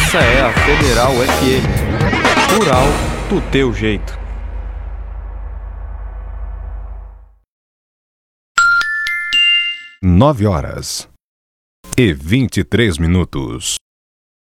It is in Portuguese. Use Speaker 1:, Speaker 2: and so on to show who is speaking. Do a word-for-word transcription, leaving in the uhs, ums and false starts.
Speaker 1: Essa é a Federal F M. Rural do teu jeito.
Speaker 2: Nove horas e vinte e três minutos.